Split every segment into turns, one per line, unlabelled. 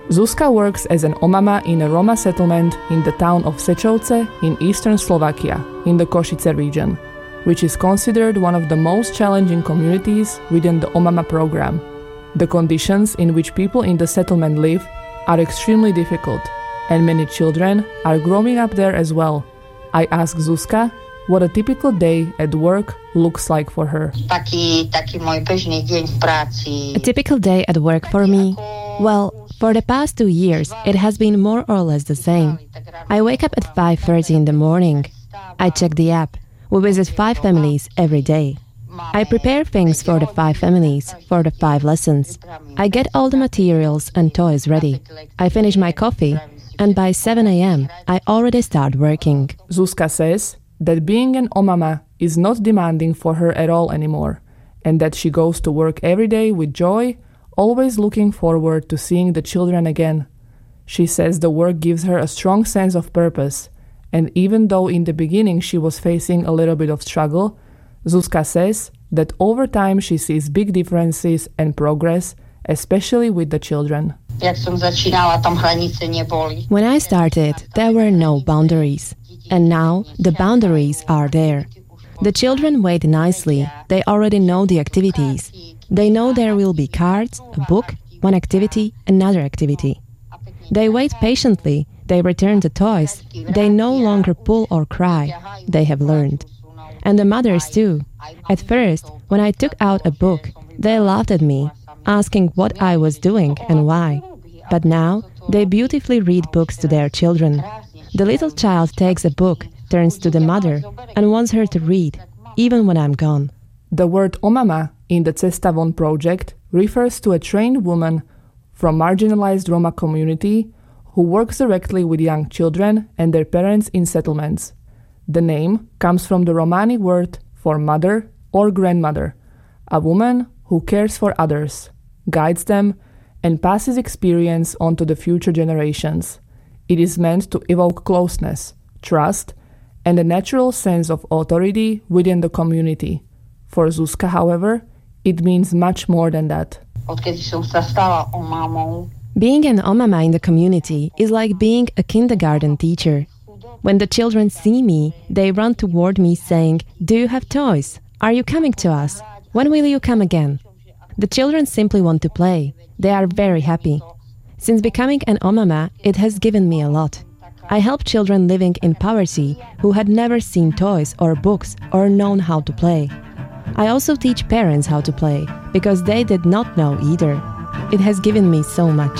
Zuzka works as an omama in a Roma settlement in the town of Sečovce in eastern Slovakia, in the Košice region, which is considered one of the most challenging communities within the Omama program. The conditions in which people in the settlement live are extremely difficult, and many children are growing up there as well. I asked Zuzka what a typical day at work looks like for her.
A typical day at work for me? Well, for the past 2 years, it has been more or less the same. I wake up at 5:30 in the morning. I check the app. We visit 5 families every day. I prepare things for the 5 families, for the 5 lessons. I get all the materials and toys ready. I finish my coffee, and by 7 a.m. I already start working.
Zuzka says that being an omama is not demanding for her at all anymore, and that she goes to work every day with joy, always looking forward to seeing the children again. She says the work gives her a strong sense of purpose, and even though in the beginning she was facing a little bit of struggle, Zuzka says that over time she sees big differences and progress, especially with the children.
When I started, there were no boundaries, and now the boundaries are there. The children wait nicely, they already know the activities. They know there will be cards, a book, one activity, another activity. They wait patiently, they return the toys, they no longer pull or cry, they have learned. And the mothers too. At first, when I took out a book, they laughed at me, asking what I was doing and why. But now, they beautifully read books to their children. The little child takes a book, turns to the mother, and wants her to read, even when I'm gone.
The word omama in the Cesta Von project refers to a trained woman from marginalized Roma community who works directly with young children and their parents in settlements. The name comes from the Romani word for mother or grandmother, a woman who cares for others, guides them, and passes experience on to the future generations. It is meant to evoke closeness, trust, and a natural sense of authority within the community. For Zuzka, however, it means much more than that.
Being an omama in the community is like being a kindergarten teacher. When the children see me, they run toward me saying, "Do you have toys? Are you coming to us? When will you come again?" The children simply want to play. They are very happy. Since becoming an omama, it has given me a lot. I help children living in poverty who had never seen toys or books or known how to play. I also teach parents how to play, because they did not know either. It has given me so much.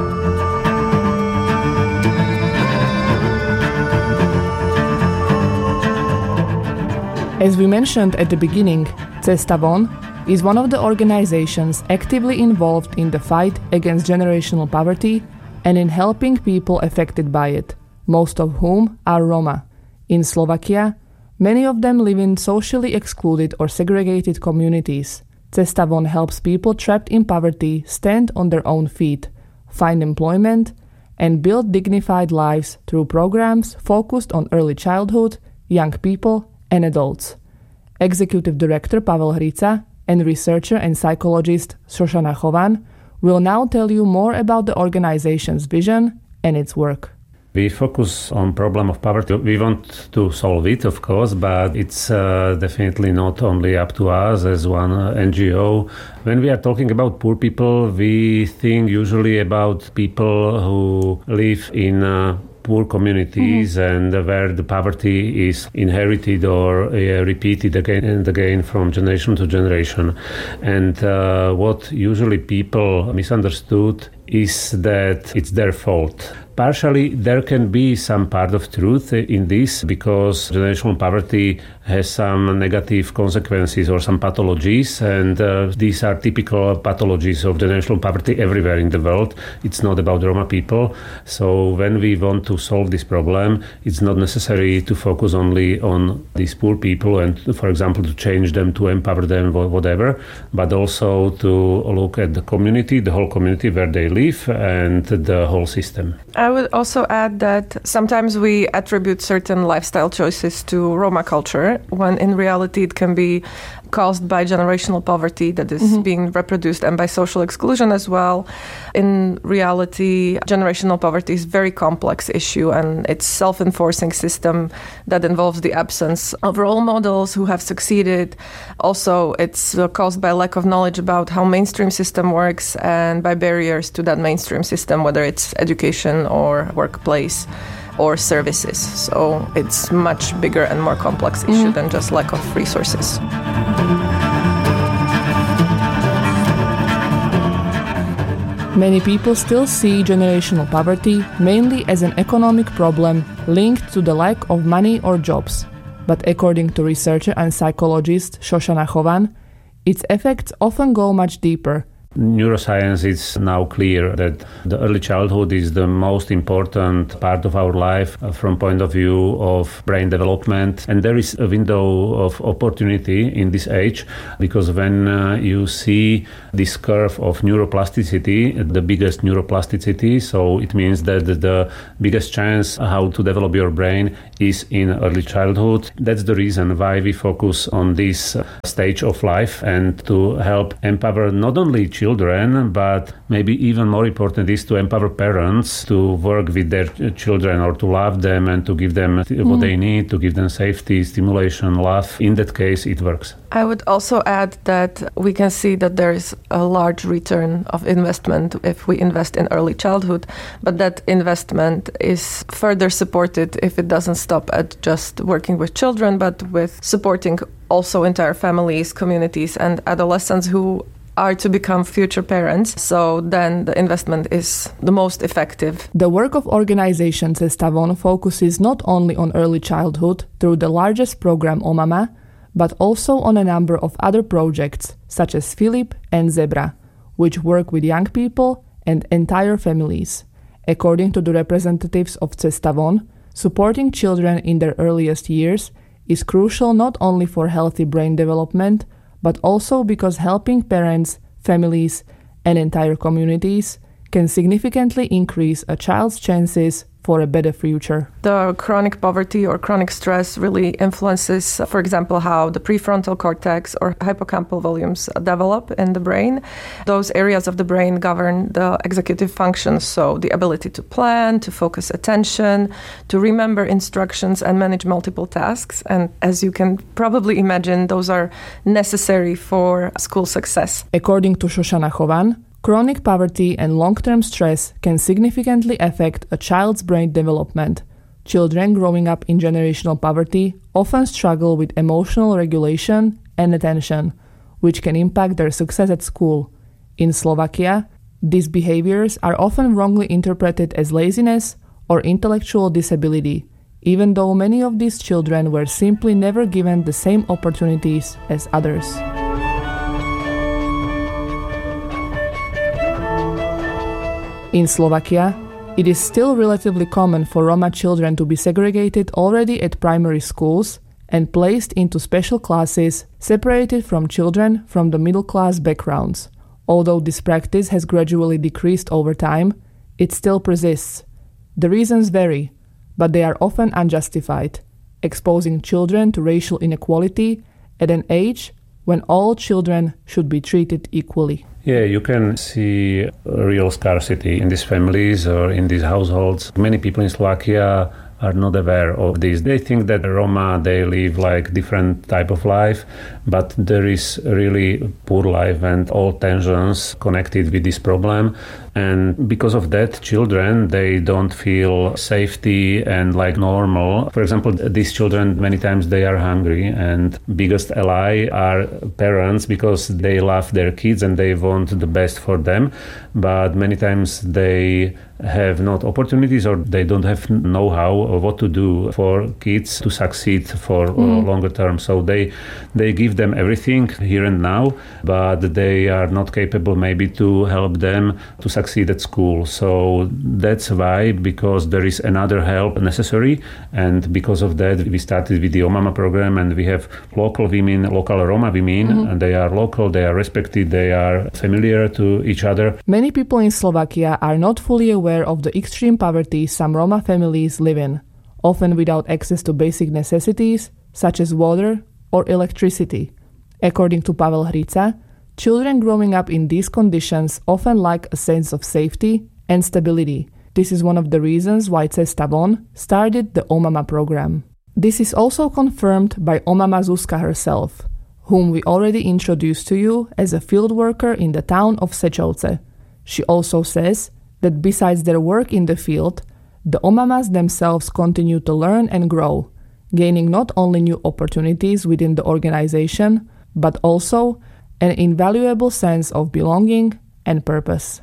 As we mentioned at the beginning, Cesta Von is one of the organizations actively involved in the fight against generational poverty and in helping people affected by it, most of whom are Roma. In Slovakia, many of them live in socially excluded or segregated communities. Cesta Von helps people trapped in poverty stand on their own feet, find employment, and build dignified lives through programs focused on early childhood, young people, and adults. Executive Director Pavel Hrica and researcher and psychologist Shoshana Chovan will now tell you more about the organization's vision and its work.
We focus on problem of poverty. We want to solve it, of course, but it's definitely not only up to us as one NGO. When we are talking about poor people, we think usually about people who live in poor communities and where the poverty is inherited or repeated again and again from generation to generation. And what usually people misunderstood is that it's their fault. Partially, there can be some part of truth in this because generational poverty has some negative consequences or some pathologies, and these are typical pathologies of generational poverty everywhere in the world. It's not about Roma people. So when we want to solve this problem, it's not necessary to focus only on these poor people and, for example, to change them, to empower them, whatever, but also to look at the community, the whole community where they live and the whole system.
I would also add that sometimes we attribute certain lifestyle choices to Roma culture, when in reality it can be caused by generational poverty that is being reproduced and by social exclusion as well. In reality, generational poverty is a very complex issue, and it's a self-enforcing system that involves the absence of role models who have succeeded. Also, it's caused by lack of knowledge about how mainstream system works and by barriers to that mainstream system, whether it's education or workplace or services. So it's much bigger and more complex issue than just lack of resources.
Many people still see generational poverty mainly as an economic problem linked to the lack of money or jobs. But according to researcher and psychologist Shoshana Chovan, its effects often go much deeper.
Neuroscience is now clear that the early childhood is the most important part of our life from point of view of brain development. And there is a window of opportunity in this age, because when you see this curve of neuroplasticity, the biggest neuroplasticity, so it means that the biggest chance how to develop your brain is in early childhood. That's the reason why we focus on this stage of life, and to help empower not only children, but maybe even more important is to empower parents to work with their children or to love them and to give them what they need, to give them safety, stimulation, love. In that case, it works.
I would also add that we can see that there is a large return of investment if we invest in early childhood, but that investment is further supported if it doesn't stop at just working with children, but with supporting also entire families, communities, and adolescents who are to become future parents. So then the investment is the most effective.
The work of organization Cestavon focuses not only on early childhood through the largest program OMAMA, but also on a number of other projects, such as Philip and Zebra, which work with young people and entire families. According to the representatives of Cestavon, supporting children in their earliest years is crucial not only for healthy brain development, but also because helping parents, families, and entire communities can significantly increase a child's chances for a better future.
The chronic poverty or chronic stress really influences, for example, how the prefrontal cortex or hippocampal volumes develop in the brain. Those areas of the brain govern the executive functions, so the ability to plan, to focus attention, to remember instructions and manage multiple tasks. And as you can probably imagine, those are necessary for school success.
According to Shoshana Chovan, chronic poverty and long-term stress can significantly affect a child's brain development. Children growing up in generational poverty often struggle with emotional regulation and attention, which can impact their success at school. In Slovakia, these behaviors are often wrongly interpreted as laziness or intellectual disability, even though many of these children were simply never given the same opportunities as others. In Slovakia, it is still relatively common for Roma children to be segregated already at primary schools and placed into special classes separated from children from the middle-class backgrounds. Although this practice has gradually decreased over time, it still persists. The reasons vary, but they are often unjustified, exposing children to racial inequality at an age when all children should be treated equally.
Yeah, you can see real scarcity in these families or in these households. Many people in Slovakia are not aware of this. They think that Roma, they live like different type of life, but there is really poor life and all tensions connected with this problem. And because of that, children, they don't feel safety and like normal. For example, these children, many times they are hungry, and biggest ally are parents because they love their kids and they want the best for them. But many times they have not opportunities or they don't have know-how of what to do for kids to succeed for longer term. So they give them everything here and now, but they are not capable maybe to help them to succeed at school. So that's why, because there is another help necessary, and because of that we started with the OMAMA program, and we have local women, local Roma women, and they are local, they are respected, they are familiar to each other.
Many people in Slovakia are not fully aware of the extreme poverty some Roma families live in, often without access to basic necessities such as water or electricity. According to Pavel Hrica, children growing up in these conditions often lack a sense of safety and stability. This is one of the reasons why Cesta Von started the OMAMA program. This is also confirmed by OMAMA Zuzka herself, whom we already introduced to you as a field worker in the town of Sečovce. She also says that besides their work in the field, the OMAMAs themselves continue to learn and grow, gaining not only new opportunities within the organization, but also an invaluable sense of belonging and purpose.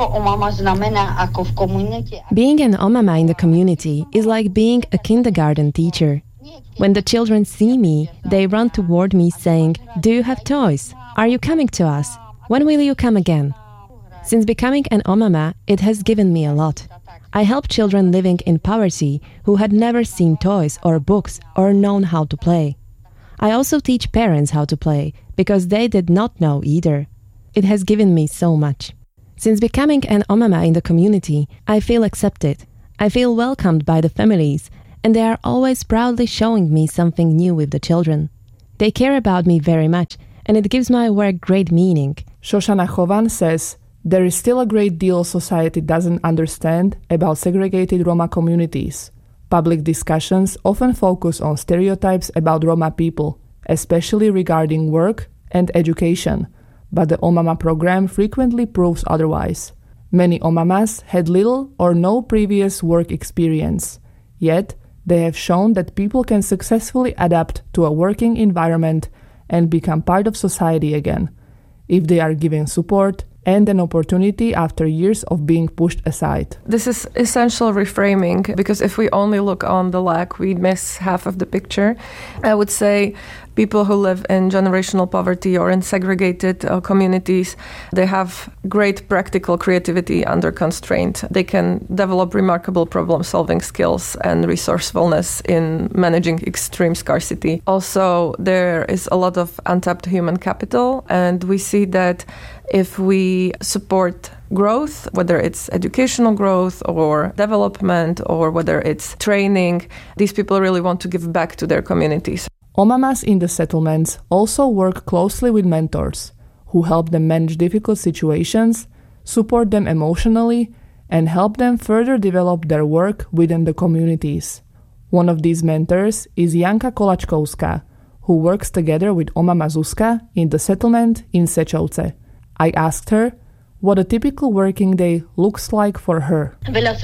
Being an OMAMA in the community is like being a kindergarten teacher. When the children see me, they run toward me saying, "Do you have toys? Are you coming to us? When will you come again?" Since becoming an OMAMA, it has given me a lot. I help children living in poverty who had never seen toys or books or known how to play. I also teach parents how to play, because they did not know either. It has given me so much. Since becoming an OMAMA in the community, I feel accepted. I feel welcomed by the families, and they are always proudly showing me something new with the children. They care about me very much, and it gives my work great meaning.
Shoshana Chovan says, there is still a great deal society doesn't understand about segregated Roma communities. Public discussions often focus on stereotypes about Roma people, especially regarding work and education, but the OMAMA program frequently proves otherwise. Many OMAMAs had little or no previous work experience, yet they have shown that people can successfully adapt to a working environment and become part of society again, if they are given support and an opportunity after years of being pushed aside.
This is essential reframing, because if we only look on the lack, we miss half of the picture. I would say people who live in generational poverty or in segregated communities, they have great practical creativity under constraint. They can develop remarkable problem-solving skills and resourcefulness in managing extreme scarcity. Also, there is a lot of untapped human capital, and we see that if we support growth, whether it's educational growth or development or whether it's training, these people really want to give back to their communities.
OMAMAs in the settlements also work closely with mentors who help them manage difficult situations, support them emotionally, and help them further develop their work within the communities. One of these mentors is Janka Kolačkovská, who works together with OMAMA Zuzka in the settlement in Sečovce. I asked her what a typical working day looks like for her.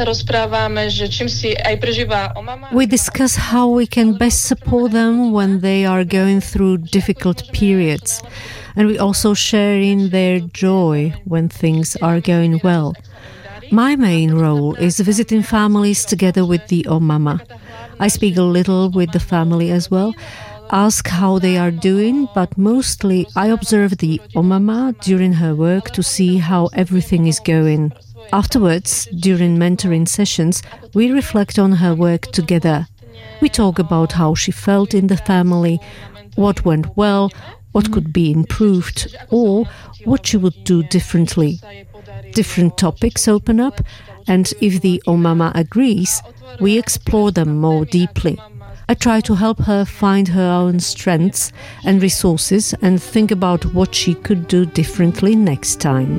We discuss how we can best support them when they are going through difficult periods, and we also share in their joy when things are going well. My main role is visiting families together with the OMAMA. I speak a little with the family as well, ask how they are doing, but mostly I observe the OMAMA during her work to see how everything is going. Afterwards, during mentoring sessions, we reflect on her work together. We talk about how she felt in the family, what went well, what could be improved, or what she would do differently. Different topics open up, and if the OMAMA agrees, we explore them more deeply. I try to help her find her own strengths and resources and think about what she could do differently next time.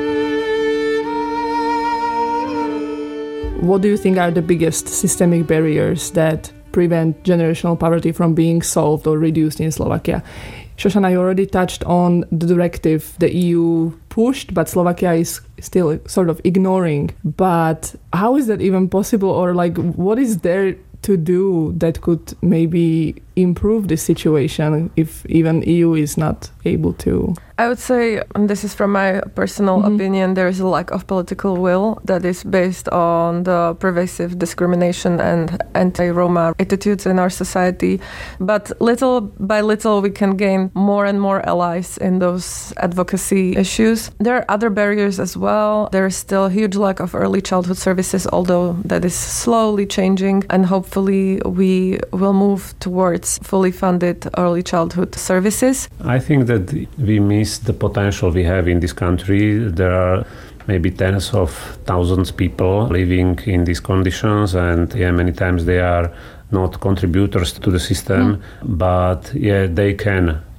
What do you think are the biggest systemic barriers that prevent generational poverty from being solved or reduced in Slovakia? Shoshana, you already touched on the directive the EU pushed, but Slovakia is still sort of ignoring. But how is that even possible? Or what is there to do that could maybe improve the situation if even EU is not able to?
I would say, and this is from my personal opinion, there is a lack of political will that is based on the pervasive discrimination and anti-Roma attitudes in our society. But little by little, we can gain more and more allies in those advocacy issues. There are other barriers as well. There is still a huge lack of early childhood services, although that is slowly changing. And hopefully, we will move towards fully funded early childhood services.
I think that we miss the potential we have in this country. There are maybe tens of thousands of people living in these conditions, and many times they are not contributors to the system, but they can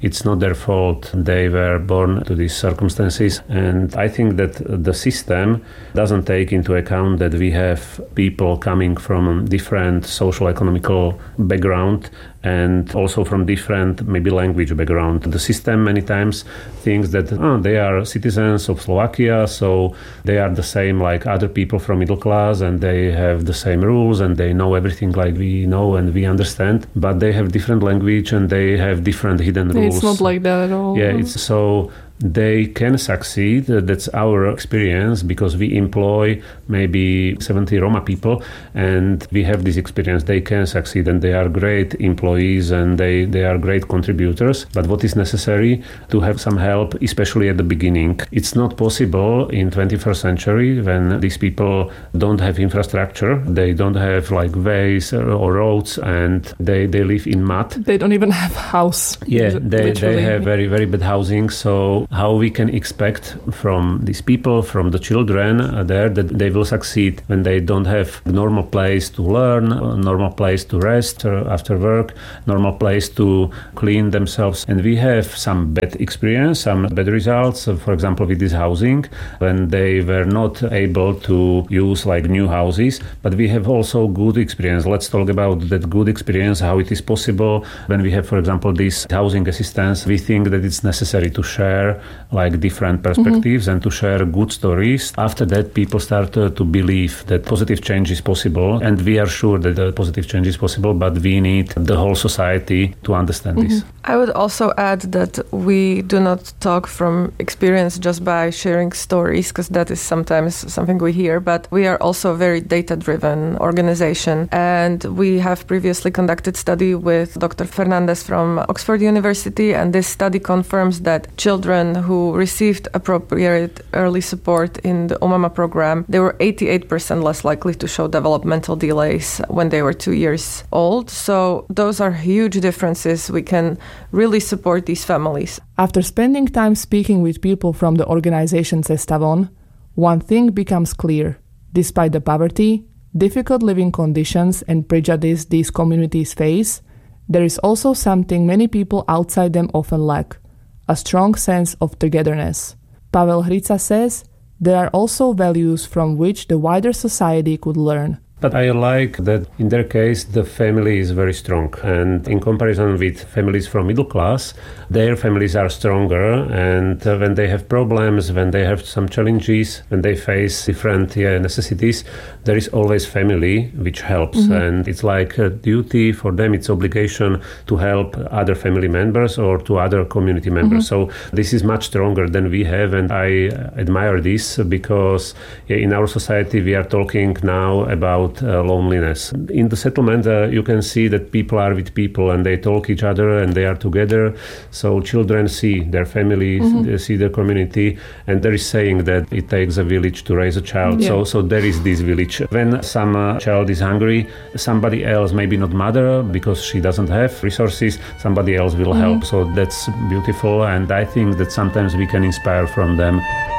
It's not their fault. They were born to these circumstances. And I think that the system doesn't take into account that we have people coming from different social economical background and also from different maybe language background. The system many times thinks that they are citizens of Slovakia, so they are the same like other people from middle class and they have the same rules and they know everything like we know and we understand, but they have different language and they have different hidden rules.
It's not like that at all.
Yeah, it's so they can succeed. That's our experience because we employ maybe 70 Roma people and we have this experience. They can succeed and they are great employees and they are great contributors. But what is necessary to have some help, especially at the beginning. It's not possible in 21st century when these people don't have infrastructure. They don't have like ways or roads and they live in mud.
They don't even have house.
Yeah, they have very, very bad housing. So how we can expect from these people, from the children there, that they will succeed when they don't have a normal place to learn, a normal place to rest after work, normal place to clean themselves. And we have some bad experience, some bad results, for example, with this housing, when they were not able to use like new houses. But we have also good experience. Let's talk about that good experience, how it is possible when we have, for example, this housing assistance. We think that it's necessary to share like different perspectives and to share good stories. After that, people start to believe that positive change is possible. And we are sure that the positive change is possible, but we need the whole society to understand this.
I would also add that we do not talk from experience just by sharing stories, because that is sometimes something we hear, but we are also a very data-driven organization. And we have previously conducted study with Dr. Fernandez from Oxford University, and this study confirms that children who received appropriate early support in the Umama program, they were 88% less likely to show developmental delays when they were 2 years old. So those are huge differences. We can really support these families.
After spending time speaking with people from the organization Cesta Von, one thing becomes clear. Despite the poverty, difficult living conditions and prejudice these communities face, there is also something many people outside them often lack: a strong sense of togetherness. Pavel Hrica says there are also values from which the wider society could learn.
But I like that in their case, the family is very strong. And in comparison with families from middle class, their families are stronger. And when they have problems, when they have some challenges, when they face different necessities, there is always family which helps. And it's like a duty for them, it's obligation to help other family members or to other community members. So this is much stronger than we have. And I admire this because in our society, we are talking now about loneliness. In the settlement, you can see that people are with people and they talk each other and they are together. So children see their families, they see their community, and there is saying that it takes a village to raise a child.
Yeah.
So there is this village. When some child is hungry, somebody else, maybe not mother, because she doesn't have resources, somebody else will help. So that's beautiful, and I think that sometimes we can inspire from them.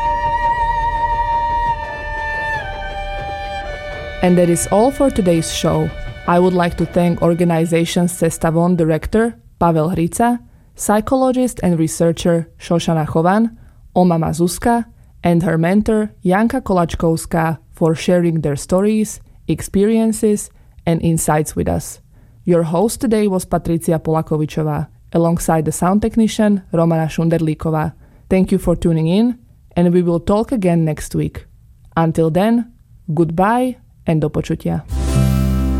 And that is all for today's show. I would like to thank organization Cesta Von director Pavel Hrica, psychologist and researcher Shoshana Chovan, Omama Zuzka, and her mentor Janka Kolačkovská for sharing their stories, experiences, and insights with us. Your host today was Patricia Polakovičová, alongside the sound technician Romana Šunderlíková. Thank you for tuning in, and we will talk again next week. Until then, goodbye and do počutia.